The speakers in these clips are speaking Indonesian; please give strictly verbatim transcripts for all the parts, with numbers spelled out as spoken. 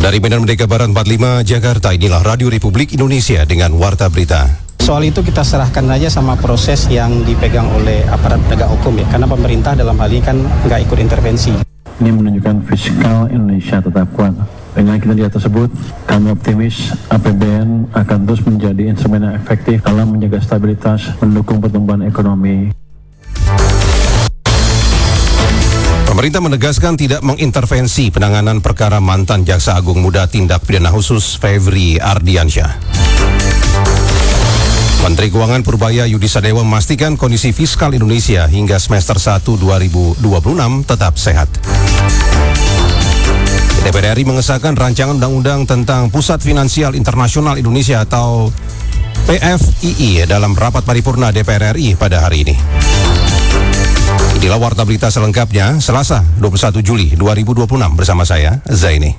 Dari Medan Merdeka Barat empat puluh lima Jakarta, inilah Radio Republik Indonesia dengan Warta Berita. Soal itu kita serahkan aja sama proses yang dipegang oleh aparat penegak hukum ya, karena pemerintah dalam hal ini kan nggak ikut intervensi. Ini menunjukkan fiskal Indonesia tetap kuat. Dengan kinerja tersebut, kami optimis A P B N akan terus menjadi instrumen yang efektif dalam menjaga stabilitas, mendukung pertumbuhan ekonomi. Pemerintah menegaskan tidak mengintervensi penanganan perkara mantan Jaksa Agung Muda Tindak Pidana Khusus Febri Ardiansyah. Menteri Keuangan Purbaya Yudi Sadewa memastikan kondisi fiskal Indonesia hingga semester satu dua ribu dua puluh enam tetap sehat. D P R R I mengesahkan rancangan undang-undang tentang Pusat Finansial Internasional Indonesia atau P F I I dalam rapat paripurna D P R R I pada hari ini. Inilah Warta Berita selengkapnya, Selasa dua puluh satu Juli dua ribu dua puluh enam bersama saya, Zaini.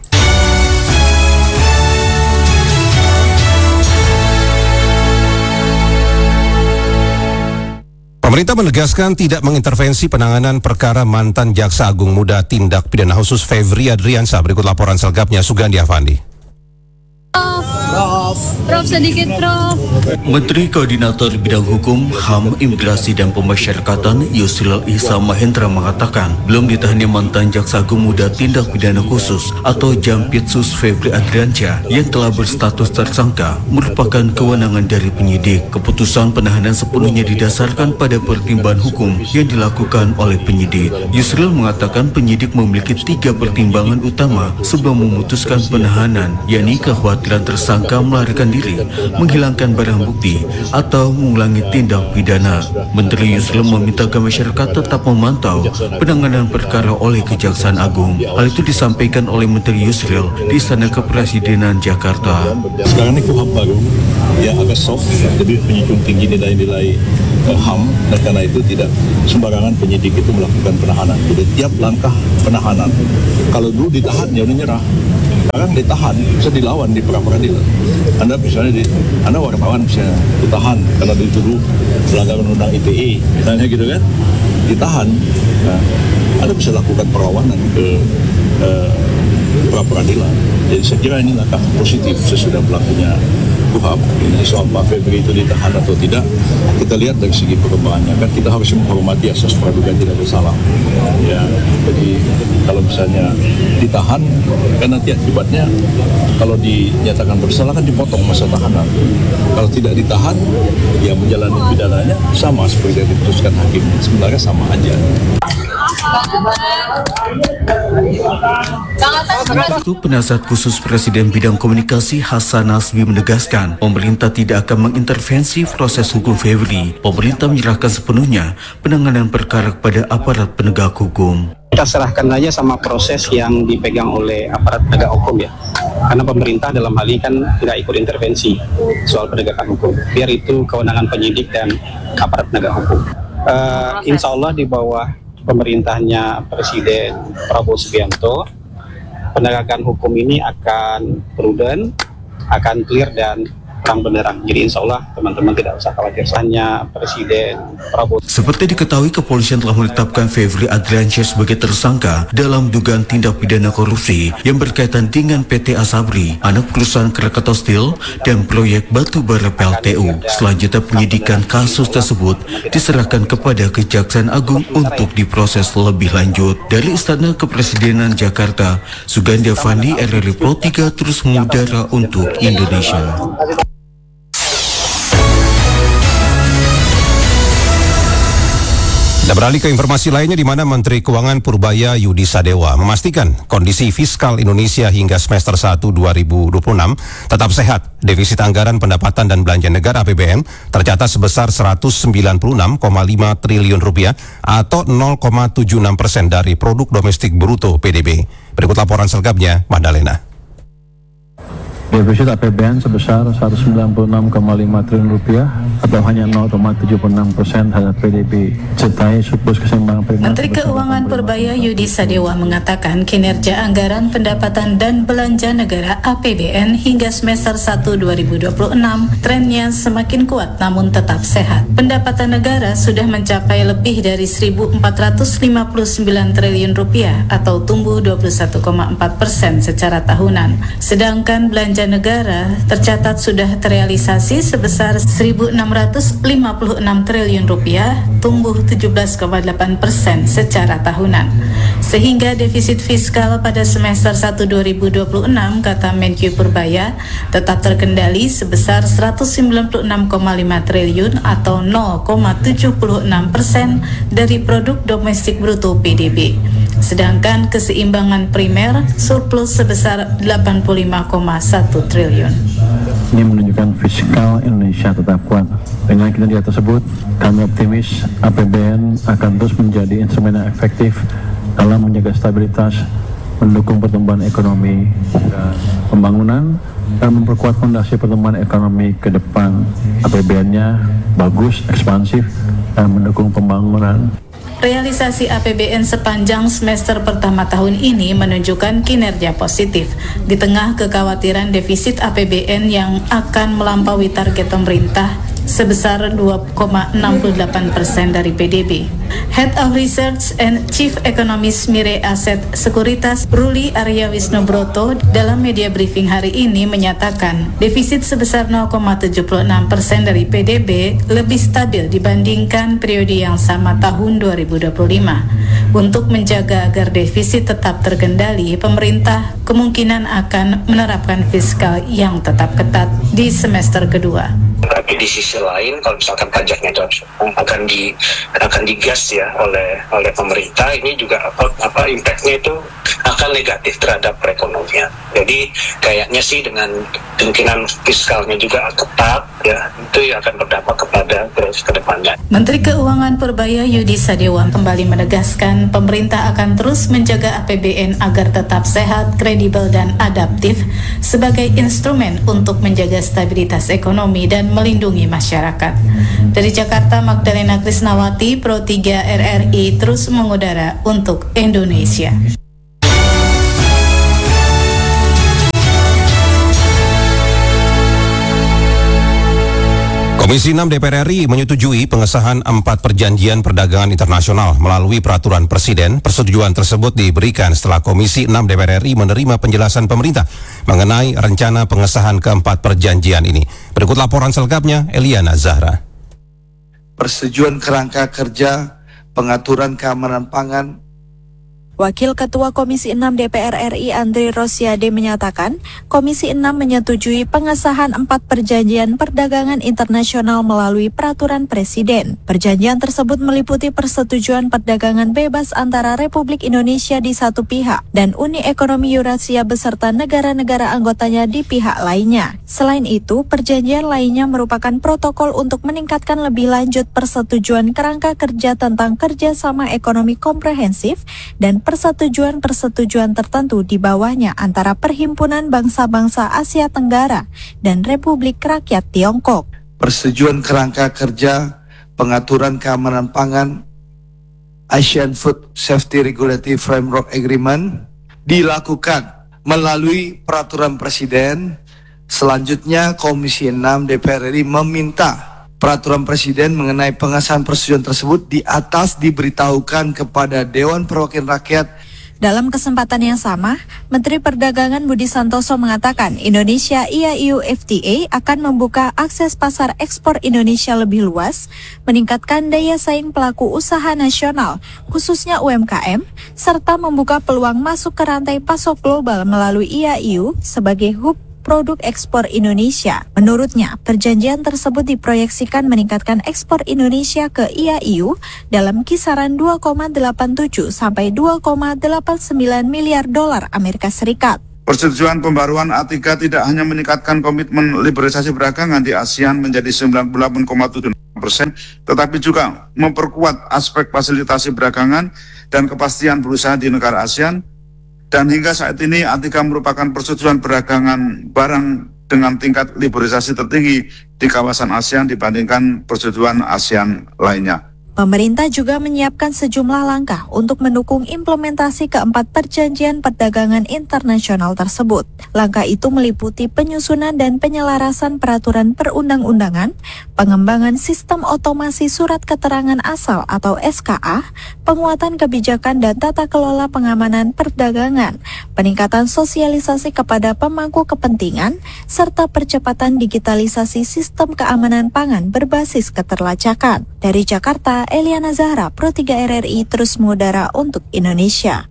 Pemerintah menegaskan tidak mengintervensi penanganan perkara mantan Jaksa Agung Muda Tindak Pidana Khusus Febri Ardiansyah. Berikut laporan selengkapnya Sugandi Afandi. Prof. Prof sedikit Prof. Menteri Koordinator Bidang Hukum, H A M, Imigrasi dan Pemasyarakatan Yusril Ihsan Mahendra mengatakan belum ditahannya mantan Jaksa Agung Muda Tindak Pidana Khusus atau Jampitsus Febri Ardiansyah yang telah berstatus tersangka merupakan kewenangan dari penyidik. Keputusan penahanan sepenuhnya didasarkan pada pertimbangan hukum yang dilakukan oleh penyidik. Yusril mengatakan penyidik memiliki tiga pertimbangan utama sebelum memutuskan penahanan, yakni kekhawatiran tersangka melarikan diri, menghilangkan barang bukti, atau mengulangi tindak pidana. Menteri Yusril meminta ke masyarakat tetap memantau penanganan perkara oleh Kejaksaan Agung. Hal itu disampaikan oleh Menteri Yusril di Istana Kepresidenan Jakarta. Sekarang ini Kuhap baru, ya agak soft, jadi menjunjung tinggi nilai-nilai uh, H A M, dan karena itu tidak sembarangan penyidik itu melakukan penahanan. Jadi tiap langkah penahanan, kalau dulu ditahan ya udah nyerah. Sekarang ditahan, bisa dilawan di pra-peradilan. Anda misalnya, di, Anda wartawan misalnya ditahan karena dituduh melanggar undang-undang I T E, misalnya gitu kan, ditahan. Nah, Anda bisa lakukan perlawanan ke uh, pra-peradilan. Jadi saya kira ini langkah positif sesudah berlakunya Kuhap. Ini soal Pak Febri itu ditahan atau tidak, kita lihat dari segi perkembangannya. Kan kita harus menghormati asas praduga tidak bersalah. Ya, jadi kalau misalnya ditahan, kan nanti akibatnya kalau dinyatakan bersalah kan dipotong masa tahanan. Kalau tidak ditahan, ya menjalani pidananya sama seperti yang diputuskan hakim. Sebenarnya sama aja. Itu Penasihat Khusus Presiden Bidang Komunikasi Hasan Nasbi menegaskan pemerintah tidak akan mengintervensi proses hukum Febri. Pemerintah menyerahkan sepenuhnya penanganan perkara kepada aparat penegak hukum. Kita serahkan aja sama proses yang dipegang oleh aparat penegak hukum ya, karena pemerintah dalam hal ini kan nggak ikut intervensi soal penegakan hukum. Biar itu kewenangan penyidik dan aparat penegak hukum. Uh, insya Allah di bawah pemerintahnya Presiden Prabowo Subianto, penegakan hukum ini akan prudent, akan clear dan terang benderang. Jadi insya Allah teman-teman tidak usah khawatir. Hanya Presiden Prabowo. Seperti diketahui, kepolisian telah menetapkan Febri Ardiansyah sebagai tersangka dalam dugaan tindak pidana korupsi yang berkaitan dengan P T Asabri, anak perusahaan Krakatau Steel, dan proyek batu bara P L T U. Selanjutnya penyidikan kasus tersebut diserahkan kepada Kejaksaan Agung untuk diproses lebih lanjut. Dari Istana Kepresidenan Jakarta, Sugandi Afandi, R R I Pro tiga terus mengudara untuk Indonesia. Kita beralih ke informasi lainnya di mana Menteri Keuangan Purbaya Yudi Sadewa memastikan kondisi fiskal Indonesia hingga semester satu dua ribu dua puluh enam tetap sehat. Defisit anggaran pendapatan dan belanja negara A P B N tercatat sebesar seratus sembilan puluh enam koma lima triliun rupiah atau nol koma tujuh enam persen dari produk domestik bruto P D B. Berikut laporan selengkapnya, Madalena. Defisit A P B N sebesar seratus sembilan puluh enam koma lima triliun rupiah atau hanya nol koma tujuh puluh enam persen terhadap P D B, sertai surplus keseimbangan primer. Menteri Keuangan Purbaya Yudi Sadewa mengatakan kinerja anggaran pendapatan dan belanja negara A P B N hingga semester satu dua ribu dua puluh enam trennya semakin kuat namun tetap sehat. Pendapatan negara sudah mencapai lebih dari seribu empat ratus lima puluh sembilan triliun rupiah atau tumbuh dua puluh satu koma empat persen secara tahunan. Sedangkan belanja negara tercatat sudah terrealisasi sebesar seribu enam ratus lima puluh enam triliun rupiah, tumbuh tujuh belas koma delapan persen secara tahunan. Sehingga defisit fiskal pada semester satu dua ribu dua puluh enam, kata Menkyu Purbaya, tetap terkendali sebesar seratus sembilan puluh enam koma lima triliun atau nol koma tujuh puluh enam persen dari produk domestik bruto P D B. Sedangkan keseimbangan primer surplus sebesar delapan puluh lima koma satu triliun. Ini menunjukkan fiskal Indonesia tetap kuat. Dengan kinerja tersebut, kami optimis A P B N akan terus menjadi instrumen yang efektif dalam menjaga stabilitas, mendukung pertumbuhan ekonomi dan pembangunan, dan memperkuat fondasi pertumbuhan ekonomi ke depan. A P B N-nya bagus, ekspansif, dan mendukung pembangunan. Realisasi A P B N sepanjang semester pertama tahun ini menunjukkan kinerja positif di tengah kekhawatiran defisit A P B N yang akan melampaui target pemerintah sebesar dua koma enam delapan persen dari P D B. Head of Research and Chief Economist Mirae Asset Sekuritas Ruli Arya Wisnubroto dalam media briefing hari ini menyatakan defisit sebesar nol koma tujuh enam persen dari P D B lebih stabil dibandingkan periode yang sama tahun dua ribu dua puluh lima. Untuk menjaga agar defisit tetap terkendali, pemerintah kemungkinan akan menerapkan fiskal yang tetap ketat di semester kedua. Tapi di sisi lain, kalau misalkan pajaknya itu akan di akan digas ya oleh oleh pemerintah, ini juga apa, apa impactnya itu akan negatif terhadap perekonomian. Jadi kayaknya sih dengan kemungkinan fiskalnya juga ketat ya, itu akan berdampak kepada growth ke depannya. Menteri Keuangan Purbaya Yudi Sadewa kembali menegaskan pemerintah akan terus menjaga A P B N agar tetap sehat, kredibel dan adaptif sebagai instrumen untuk menjaga stabilitas ekonomi dan melindungi masyarakat. Dari Jakarta, Magdalena Krisnawati, Pro tiga R R I terus mengudara untuk Indonesia. Komisi enam D P R R I menyetujui pengesahan empat perjanjian perdagangan internasional melalui peraturan Presiden. Persetujuan tersebut diberikan setelah Komisi enam D P R R I menerima penjelasan pemerintah mengenai rencana pengesahan keempat perjanjian ini. Berikut laporan selengkapnya, Eliana Zahra. Persetujuan kerangka kerja pengaturan keamanan pangan. Wakil Ketua Komisi enam D P R R I Andri Rosiade menyatakan, Komisi enam menyetujui pengesahan empat perjanjian perdagangan internasional melalui peraturan Presiden. Perjanjian tersebut meliputi persetujuan perdagangan bebas antara Republik Indonesia di satu pihak dan Uni Ekonomi Eurasia beserta negara-negara anggotanya di pihak lainnya. Selain itu, perjanjian lainnya merupakan protokol untuk meningkatkan lebih lanjut persetujuan kerangka kerja tentang kerjasama ekonomi komprehensif dan persetujuan-persetujuan tertentu di bawahnya antara Perhimpunan Bangsa-Bangsa Asia Tenggara dan Republik Rakyat Tiongkok. Persetujuan kerangka kerja pengaturan keamanan pangan Asian Food Safety Regulatory Framework Agreement dilakukan melalui peraturan Presiden. Selanjutnya, Komisi enam D P R R I meminta peraturan Presiden mengenai pengesahan persetujuan tersebut di atas diberitahukan kepada Dewan Perwakilan Rakyat. Dalam kesempatan yang sama, Menteri Perdagangan Budi Santoso mengatakan Indonesia E U F T A akan membuka akses pasar ekspor Indonesia lebih luas, meningkatkan daya saing pelaku usaha nasional, khususnya U M K M, serta membuka peluang masuk ke rantai pasok global melalui E U sebagai hub produk ekspor Indonesia. Menurutnya, perjanjian tersebut diproyeksikan meningkatkan ekspor Indonesia ke E U dalam kisaran dua koma delapan tujuh sampai dua koma delapan sembilan miliar dolar Amerika Serikat. Persetujuan pembaruan A tiga tidak hanya meningkatkan komitmen liberalisasi perdagangan di ASEAN menjadi sembilan puluh delapan koma tujuh persen, tetapi juga memperkuat aspek fasilitasi perdagangan dan kepastian berusaha di negara ASEAN, Dan hingga saat ini A T I K A merupakan persetujuan perdagangan barang dengan tingkat liberalisasi tertinggi di kawasan ASEAN dibandingkan persetujuan ASEAN lainnya. Pemerintah juga menyiapkan sejumlah langkah untuk mendukung implementasi keempat perjanjian perdagangan internasional tersebut. Langkah itu meliputi penyusunan dan penyelarasan peraturan perundang-undangan, pengembangan sistem otomasi surat keterangan asal atau S K A, penguatan kebijakan dan tata kelola pengamanan perdagangan, peningkatan sosialisasi kepada pemangku kepentingan, serta percepatan digitalisasi sistem keamanan pangan berbasis keterlacakan. Dari Jakarta, Eliana Zahra, Pro tiga R R I, terus mengudara untuk Indonesia.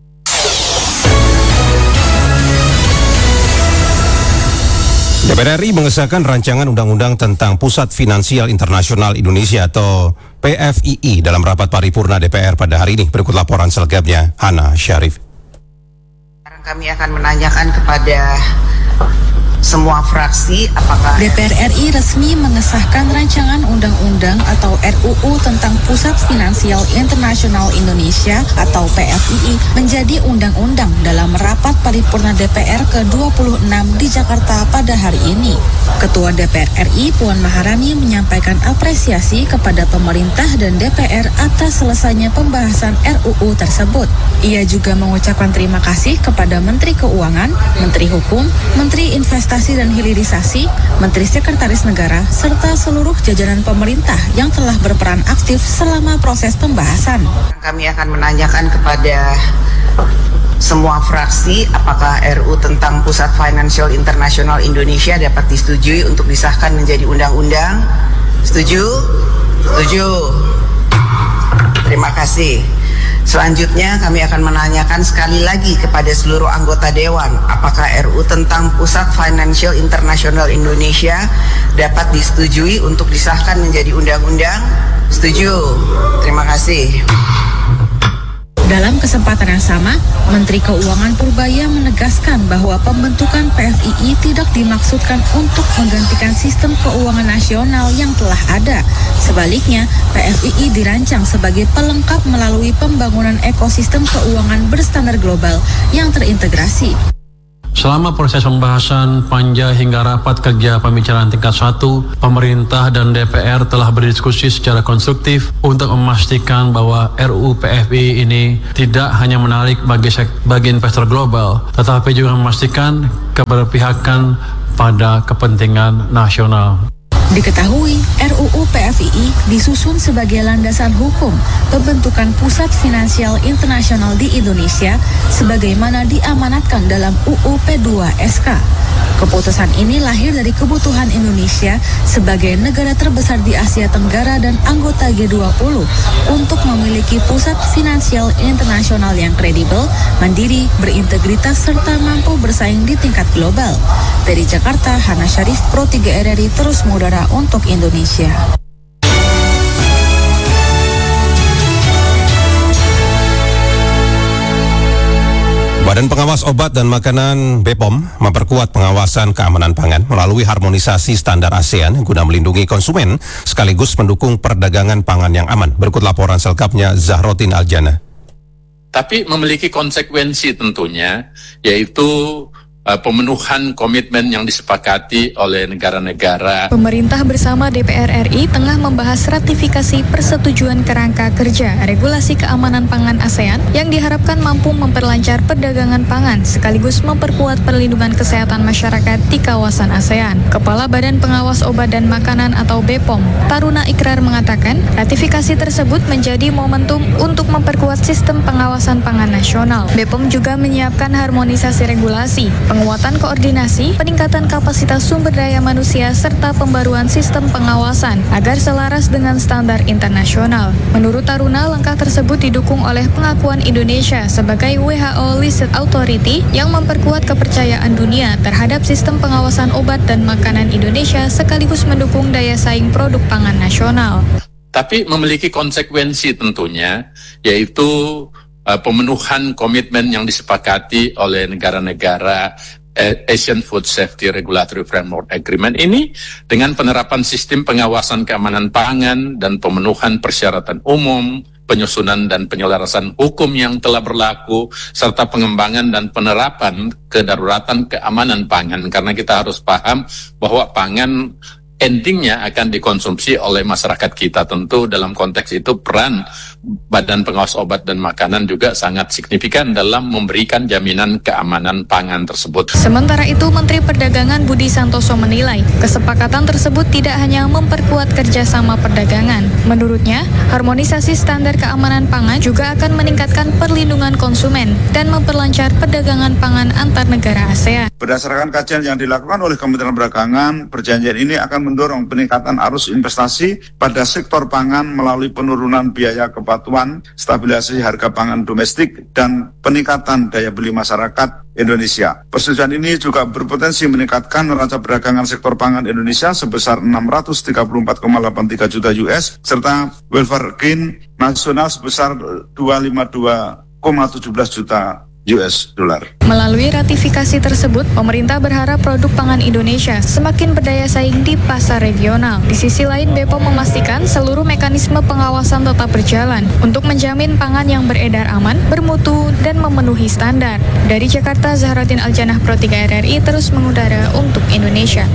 D P R R I mengesahkan rancangan undang-undang tentang Pusat Finansial Internasional Indonesia atau P F I I dalam rapat paripurna D P R pada hari ini. Berikut laporan selengkapnya, Hana Syarif. Kami akan menanyakan kepada semua fraksi apakah D P R R I resmi mengesahkan rancangan undang-undang atau R U U tentang Pusat Finansial Internasional Indonesia atau P F I I menjadi undang-undang dalam rapat paripurna D P R ke dua puluh enam di Jakarta pada hari ini. Ketua D P R R I Puan Maharani menyampaikan apresiasi kepada pemerintah dan D P R atas selesainya pembahasan R U U tersebut. Ia juga mengucapkan terima kasih kepada Menteri Keuangan, Menteri Hukum, Menteri Investasi dan Hilirisasi, Menteri Sekretaris Negara, serta seluruh jajaran pemerintah yang telah berperan aktif selama proses pembahasan. Kami akan menanyakan kepada semua fraksi apakah R U tentang Pusat Financial Internasional Indonesia dapat disetujui untuk disahkan menjadi undang-undang. Setuju? Setuju. Terima kasih. Selanjutnya kami akan menanyakan sekali lagi kepada seluruh anggota Dewan apakah R U tentang Pusat Financial Internasional Indonesia dapat disetujui untuk disahkan menjadi undang-undang. Setuju. Terima kasih. Dalam kesempatan yang sama, Menteri Keuangan Purbaya menegaskan bahwa pembentukan P F I I tidak dimaksudkan untuk menggantikan sistem keuangan nasional yang telah ada. Sebaliknya, P F I I dirancang sebagai pelengkap melalui pembangunan ekosistem keuangan berstandar global yang terintegrasi. Selama proses pembahasan panja hingga rapat kerja pembicaraan tingkat satu, pemerintah dan D P R telah berdiskusi secara konstruktif untuk memastikan bahwa R U U P F I I ini tidak hanya menarik bagi, bagi investor global, tetapi juga memastikan keberpihakan pada kepentingan nasional. Diketahui, R U U P F I I disusun sebagai landasan hukum pembentukan Pusat Finansial Internasional di Indonesia sebagaimana diamanatkan dalam U U P dua S K. Keputusan ini lahir dari kebutuhan Indonesia sebagai negara terbesar di Asia Tenggara dan anggota G dua puluh untuk memiliki pusat finansial internasional yang kredibel, mandiri, berintegritas, serta mampu bersaing di tingkat global. Dari Jakarta, Hana Syarif, Pro tiga R R I, terus mengudara untuk Indonesia. Badan Pengawas Obat dan Makanan B P O M memperkuat pengawasan keamanan pangan melalui harmonisasi standar ASEAN guna melindungi konsumen sekaligus mendukung perdagangan pangan yang aman. Berikut laporan selengkapnya Zahrotin Aljana. Tapi memiliki konsekuensi tentunya, yaitu Uh, pemenuhan komitmen yang disepakati oleh negara-negara. Pemerintah bersama D P R R I tengah membahas ratifikasi persetujuan kerangka kerja regulasi keamanan pangan ASEAN yang diharapkan mampu memperlancar perdagangan pangan sekaligus memperkuat perlindungan kesehatan masyarakat di kawasan ASEAN. Kepala Badan Pengawas Obat dan Makanan atau B P O M, Taruna Ikrar mengatakan, ratifikasi tersebut menjadi momentum untuk memperkuat sistem pengawasan pangan nasional. B P O M juga menyiapkan harmonisasi regulasi, penguatan koordinasi, peningkatan kapasitas sumber daya manusia, serta pembaruan sistem pengawasan agar selaras dengan standar internasional. Menurut Taruna, langkah tersebut didukung oleh pengakuan Indonesia sebagai W H O Listed Authority yang memperkuat kepercayaan dunia terhadap sistem pengawasan obat dan makanan Indonesia sekaligus mendukung daya saing produk pangan nasional. Tapi memiliki konsekuensi tentunya, yaitu Uh, pemenuhan komitmen yang disepakati oleh negara-negara Asian Food Safety Regulatory Framework Agreement ini dengan penerapan sistem pengawasan keamanan pangan dan pemenuhan persyaratan umum penyusunan dan penyelarasan hukum yang telah berlaku, serta pengembangan dan penerapan kedaruratan keamanan pangan. Karena kita harus paham bahwa pangan endingnya akan dikonsumsi oleh masyarakat kita. Tentu dalam konteks itu peran Badan Pengawas Obat dan Makanan juga sangat signifikan dalam memberikan jaminan keamanan pangan tersebut. Sementara itu, Menteri Perdagangan Budi Santoso menilai kesepakatan tersebut tidak hanya memperkuat kerjasama perdagangan. Menurutnya, harmonisasi standar keamanan pangan juga akan meningkatkan perlindungan konsumen dan memperlancar perdagangan pangan antar negara ASEAN. Berdasarkan kajian yang dilakukan oleh Kementerian Perdagangan, perjanjian ini akan mendorong peningkatan arus investasi pada sektor pangan melalui penurunan biaya kepatuhan, stabilisasi harga pangan domestik, dan peningkatan daya beli masyarakat Indonesia. Persetujuan ini juga berpotensi meningkatkan neraca perdagangan sektor pangan Indonesia sebesar enam ratus tiga puluh empat koma delapan tiga juta U S serta welfare gain nasional sebesar dua ratus lima puluh dua koma satu tujuh juta U S dolar. Melalui ratifikasi tersebut, pemerintah berharap produk pangan Indonesia semakin berdaya saing di pasar regional. Di sisi lain, B P O M memastikan seluruh mekanisme pengawasan tetap berjalan untuk menjamin pangan yang beredar aman, bermutu, dan memenuhi standar. Dari Jakarta, Zahratin Aljanah, Pro tiga R R I terus mengudara untuk Indonesia.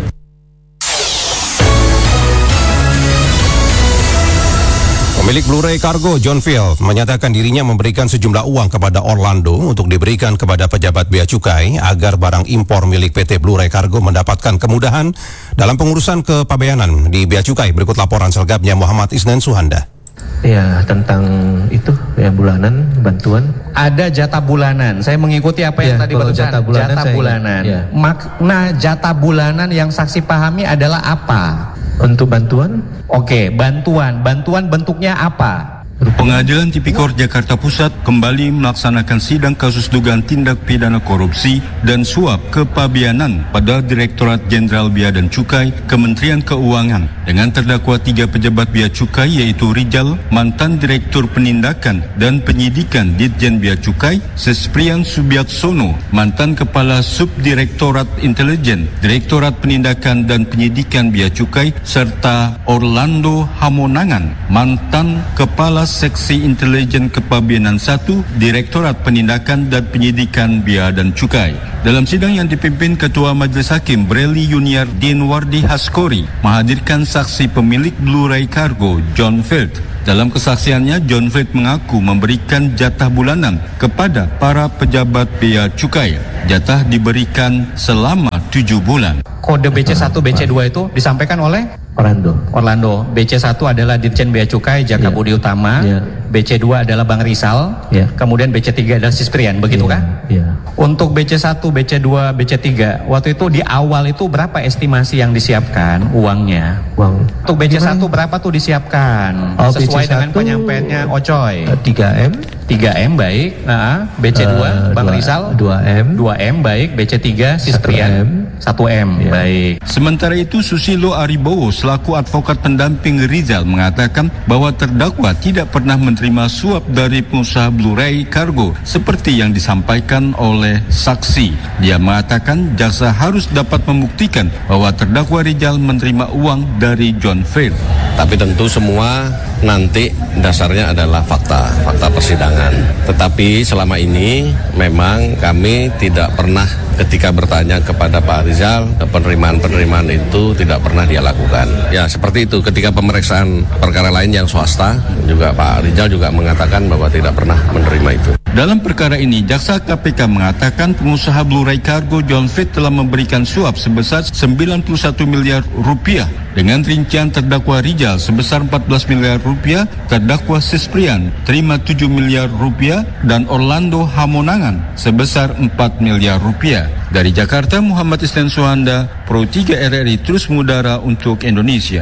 Pemilik Blu-ray Cargo, John Field, menyatakan dirinya memberikan sejumlah uang kepada Orlando untuk diberikan kepada pejabat Bea Cukai agar barang impor milik P T Blu-ray Cargo mendapatkan kemudahan dalam pengurusan kepabeanan di Bea Cukai. Berikut laporan selengkapnya Muhammad Isnan Suhanda. Ya, tentang itu ya bulanan bantuan. Ada jatah bulanan. Saya mengikuti apa yang ya, tadi barusan. Jatah bulanan. Jatah bulanan. Ya. Makna jatah bulanan yang saksi pahami adalah apa? Untuk bantuan? Oke, bantuan. Bantuan bentuknya apa? Pengadilan Tipikor Jakarta Pusat kembali melaksanakan sidang kasus dugaan tindak pidana korupsi dan suap kepabeanan pada Direktorat Jenderal Bea dan Cukai Kementerian Keuangan dengan terdakwa tiga pejabat Bea Cukai yaitu Rijal, mantan Direktur Penindakan dan Penyidikan Ditjen Bea Cukai, Sesprian Subiaksono, mantan Kepala Subdirektorat Intelijen Direktorat Penindakan dan Penyidikan Bea Cukai, serta Orlando Hamonangan, mantan Kepala Seksi Intelijen Kepabeanan satu, Direktorat Penindakan dan Penyidikan Bea dan Cukai. Dalam sidang yang dipimpin Ketua Majelis Hakim Breli Yuniar Dinwardi Haskori menghadirkan saksi pemilik Blu-ray Cargo, John Field. Dalam kesaksiannya, John Field mengaku memberikan jatah bulanan kepada para pejabat Bea Cukai. Jatah diberikan selama tujuh bulan. Kode B C satu, B C dua itu disampaikan oleh Orlando. Orlando. B C satu adalah Ditjen Bea Cukai Jaka yeah. Budi Utama. Yeah. B C dua adalah Bang Rizal. Yeah. Kemudian B C tiga adalah Sisprian, begitu yeah. kan? Yeah. Untuk B C satu, B C dua, B C tiga, waktu itu di awal itu berapa estimasi yang disiapkan uangnya? Uang. Untuk B C satu berapa tuh disiapkan? Oh, sesuai B C satu, dengan penyampaiannya Ocoy. tiga M. tiga M baik. Nah, B C dua uh, Bang Rizal dua M. dua M baik. B C tiga Sisprian satu M. Yeah. Baik. Sementara itu Susilo Aribowo selaku advokat pendamping Rizal mengatakan bahwa terdakwa tidak pernah menerima suap dari pengusaha Blu-ray Cargo seperti yang disampaikan oleh saksi. Dia mengatakan jaksa harus dapat membuktikan bahwa terdakwa Rizal menerima uang dari John Field. Tapi tentu semua nanti dasarnya adalah fakta, fakta persidangan. Tetapi selama ini memang kami tidak pernah ketika bertanya kepada Pak Rizal, penerimaan-penerimaan itu tidak pernah dia lakukan. Ya seperti itu, ketika pemeriksaan perkara lain yang swasta, juga Pak Rizal juga mengatakan bahwa tidak pernah menerima itu. Dalam perkara ini, Jaksa K P K mengatakan pengusaha Blu-ray Cargo John Field telah memberikan suap sebesar sembilan puluh satu miliar rupiah. Dengan rincian terdakwa Rizal sebesar empat belas miliar rupiah, terdakwa Sisprian terima tujuh miliar rupiah, dan Orlando Hamonangan sebesar empat miliar rupiah. Dari Jakarta, Muhammad Isnan Suhanda, Pro tiga R R I terus mengudara untuk Indonesia.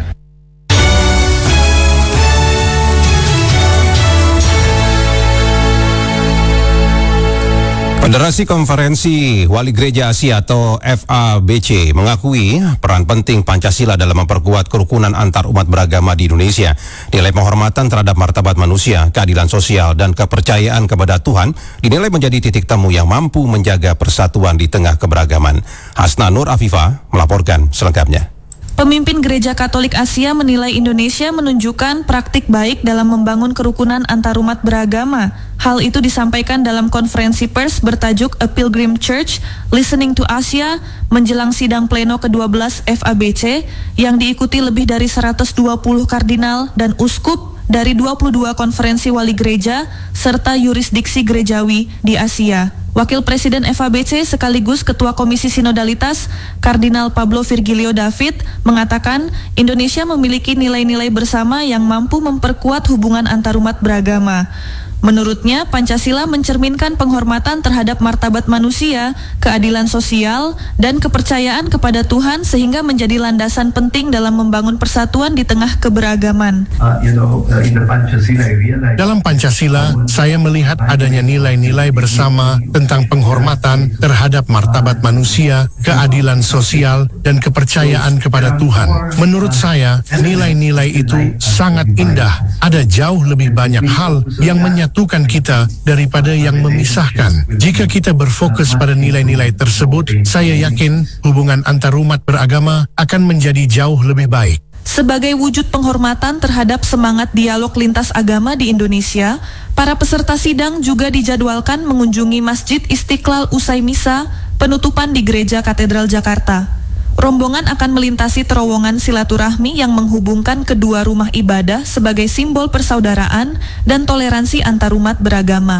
Federasi Konferensi Wali Gereja Asia atau F A B C mengakui peran penting Pancasila dalam memperkuat kerukunan antar umat beragama di Indonesia. Nilai penghormatan terhadap martabat manusia, keadilan sosial, dan kepercayaan kepada Tuhan dinilai menjadi titik temu yang mampu menjaga persatuan di tengah keberagaman. Hasna Nur Afifah melaporkan selengkapnya. Pemimpin Gereja Katolik Asia menilai Indonesia menunjukkan praktik baik dalam membangun kerukunan antarumat beragama. Hal itu disampaikan dalam konferensi pers bertajuk A Pilgrim Church, Listening to Asia, menjelang sidang pleno ke dua belas F A B C yang diikuti lebih dari seratus dua puluh kardinal dan uskup dari dua puluh dua konferensi wali gereja serta yurisdiksi gerejawi di Asia. Wakil Presiden F A B C sekaligus Ketua Komisi Sinodalitas, Kardinal Pablo Virgilio David, mengatakan Indonesia memiliki nilai-nilai bersama yang mampu memperkuat hubungan antarumat beragama. Menurutnya, Pancasila mencerminkan penghormatan terhadap martabat manusia, keadilan sosial, dan kepercayaan kepada Tuhan sehingga menjadi landasan penting dalam membangun persatuan di tengah keberagaman. Dalam Pancasila, saya melihat adanya nilai-nilai bersama tentang penghormatan terhadap martabat manusia, keadilan sosial, dan kepercayaan kepada Tuhan. Menurut saya, nilai-nilai itu sangat indah. Ada jauh lebih banyak hal yang menyatakan menyatukan kita daripada yang memisahkan. Jika kita berfokus pada nilai-nilai tersebut, saya yakin hubungan antarumat beragama akan menjadi jauh lebih baik. Sebagai wujud penghormatan terhadap semangat dialog lintas agama di Indonesia, para peserta sidang juga dijadwalkan mengunjungi Masjid Istiqlal usai misa penutupan di Gereja Katedral Jakarta. Rombongan akan melintasi terowongan silaturahmi yang menghubungkan kedua rumah ibadah sebagai simbol persaudaraan dan toleransi antarumat beragama.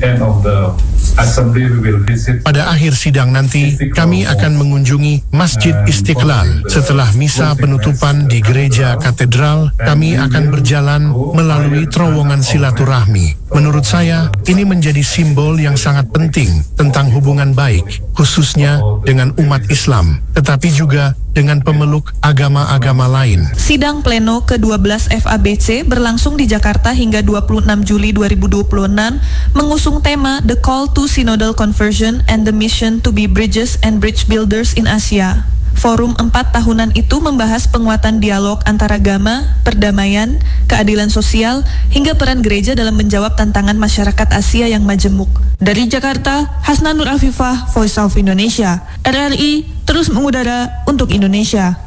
Pada akhir sidang nanti, kami akan mengunjungi Masjid Istiqlal. Setelah misa penutupan di Gereja Katedral, kami akan berjalan melalui terowongan silaturahmi. Menurut saya, ini menjadi simbol yang sangat penting tentang hubungan baik, khususnya dengan umat Islam, tetapi juga dengan pemeluk agama-agama lain. Sidang pleno ke dua belas F A B C berlangsung di Jakarta hingga dua puluh enam Juli dua ribu dua puluh enam, mengusung tema The Call to Synodal Conversion and the Mission to be Bridges and Bridge Builders in Asia. Forum empat tahunan itu membahas penguatan dialog antaragama, perdamaian, keadilan sosial, hingga peran gereja dalam menjawab tantangan masyarakat Asia yang majemuk. Dari Jakarta, Hasna Nur Afifah, Voice of Indonesia. R R I terus mengudara untuk Indonesia.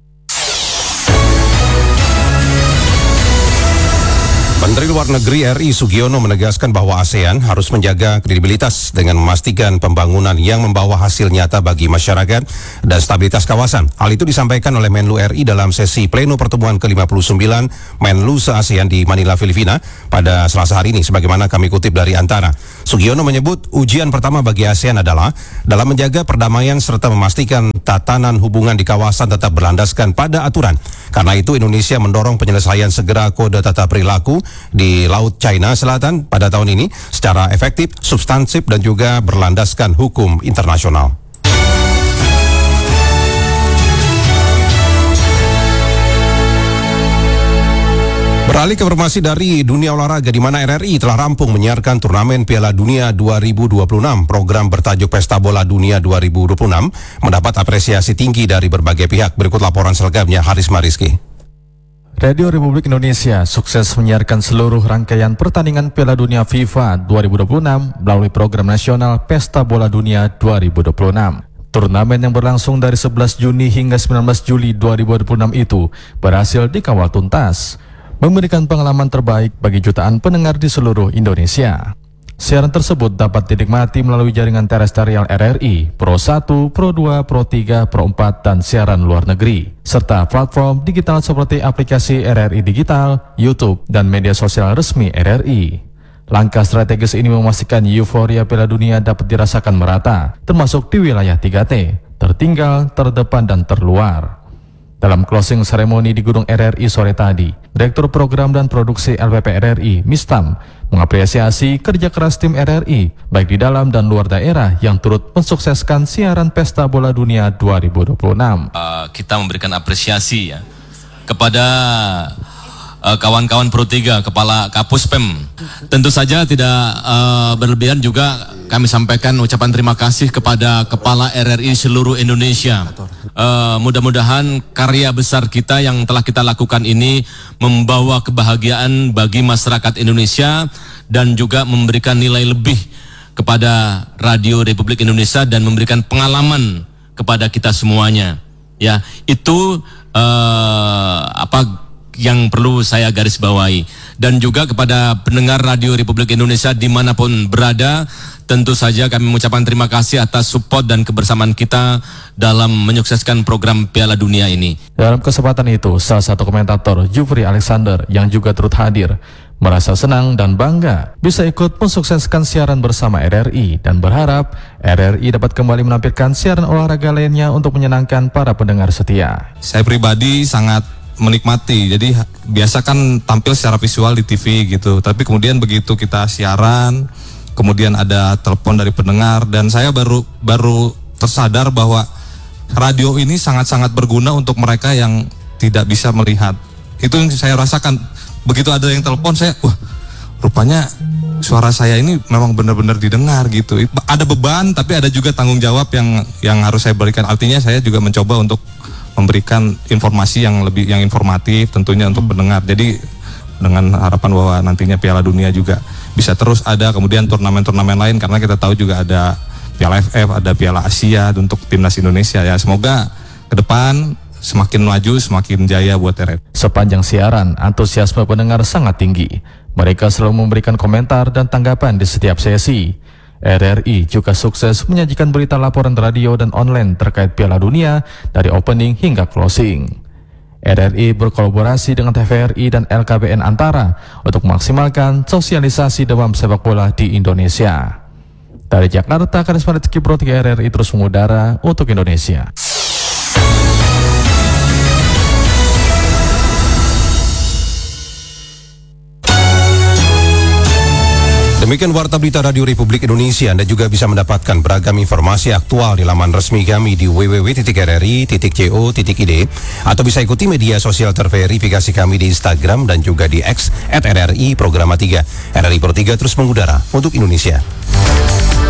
Menteri Luar Negeri R I Sugiono menegaskan bahwa ASEAN harus menjaga kredibilitas dengan memastikan pembangunan yang membawa hasil nyata bagi masyarakat dan stabilitas kawasan. Hal itu disampaikan oleh Menlu R I dalam sesi pleno pertemuan ke lima puluh sembilan Menlu se-ASEAN di Manila, Filipina pada Selasa hari ini, sebagaimana kami kutip dari Antara. Sugiono menyebut ujian pertama bagi ASEAN adalah dalam menjaga perdamaian serta memastikan tatanan hubungan di kawasan tetap berlandaskan pada aturan. Karena itu Indonesia mendorong penyelesaian segera kode tata perilaku di Laut China Selatan pada tahun ini secara efektif, substansif, dan juga berlandaskan hukum internasional. Beralih ke informasi dari dunia olahraga, di mana R R I telah rampung menyiarkan turnamen Piala Dunia dua ribu dua puluh enam. Program bertajuk Pesta Bola Dunia dua ribu dua puluh enam mendapat apresiasi tinggi dari berbagai pihak. Berikut laporan selengkapnya Harisma Rizky. Radio Republik Indonesia sukses menyiarkan seluruh rangkaian pertandingan Piala Dunia FIFA dua ribu dua puluh enam melalui program nasional Pesta Bola Dunia dua ribu dua puluh enam. Turnamen yang berlangsung dari sebelas Juni hingga sembilan belas Juli dua ribu dua puluh enam itu berhasil dikawal tuntas, memberikan pengalaman terbaik bagi jutaan pendengar di seluruh Indonesia. Siaran tersebut dapat dinikmati melalui jaringan terestrial R R I, Pro satu, Pro dua, Pro tiga, Pro empat, dan siaran luar negeri, serta platform digital seperti aplikasi R R I Digital, YouTube, dan media sosial resmi R R I. Langkah strategis ini memastikan euforia Piala Dunia dapat dirasakan merata, termasuk di wilayah tiga T, tertinggal, terdepan, dan terluar. Dalam closing ceremony di Gedung R R I sore tadi, Direktur Program dan Produksi L P P R R I, Mistam, mengapresiasi kerja keras tim R R I, baik di dalam dan luar daerah yang turut mensukseskan siaran Pesta Bola Dunia dua ribu dua puluh enam. Uh, kita memberikan apresiasi ya kepada kawan-kawan uh, Pro tiga, Kepala Kapuspem. Tentu saja tidak uh, berlebihan juga kami sampaikan ucapan terima kasih kepada Kepala R R I seluruh Indonesia. Uh, mudah-mudahan karya besar kita yang telah kita lakukan ini membawa kebahagiaan bagi masyarakat Indonesia dan juga memberikan nilai lebih kepada Radio Republik Indonesia dan memberikan pengalaman kepada kita semuanya. Ya, itu uh, apa yang perlu saya garis bawahi. Dan juga kepada pendengar Radio Republik Indonesia dimanapun berada, tentu saja kami mengucapkan terima kasih atas support dan kebersamaan kita dalam menyukseskan program Piala Dunia ini. Dalam kesempatan itu, salah satu komentator Jufri Alexander yang juga turut hadir merasa senang dan bangga bisa ikut mensukseskan siaran bersama R R I dan berharap R R I dapat kembali menampilkan siaran olahraga lainnya untuk menyenangkan para pendengar setia. Saya pribadi sangat menikmati, jadi biasa kan tampil secara visual di T V gitu, tapi kemudian begitu kita siaran, kemudian ada telepon dari pendengar, dan saya baru baru tersadar bahwa radio ini sangat-sangat berguna untuk mereka yang tidak bisa melihat. Itu yang saya rasakan, begitu ada yang telepon saya, wah rupanya suara saya ini memang benar-benar didengar gitu. Ada beban, tapi ada juga tanggung jawab yang yang harus saya berikan. Artinya saya juga mencoba untuk memberikan informasi yang lebih yang informatif tentunya untuk pendengar. Jadi dengan harapan bahwa nantinya Piala Dunia juga bisa terus ada, kemudian turnamen-turnamen lain, karena kita tahu juga ada Piala F F, ada Piala Asia untuk timnas Indonesia ya. Semoga ke depan semakin maju, semakin jaya buat R R I. Sepanjang siaran, antusiasme pendengar sangat tinggi. Mereka selalu memberikan komentar dan tanggapan di setiap sesi. R R I juga sukses menyajikan berita laporan radio dan online terkait Piala Dunia dari opening hingga closing. R R I berkolaborasi dengan T V R I dan L K B N Antara untuk memaksimalkan sosialisasi demam sepak bola di Indonesia. Dari Jakarta, Karisma Rizky Pro tiga R R I terus mengudara untuk Indonesia. Demikian Warta Berita Radio Republik Indonesia. Anda juga bisa mendapatkan beragam informasi aktual di laman resmi kami di w w w titik r r i titik co titik i d atau bisa ikuti media sosial terverifikasi kami di Instagram dan juga di X at R R I Programa tiga. R R I Pro tiga terus mengudara untuk Indonesia.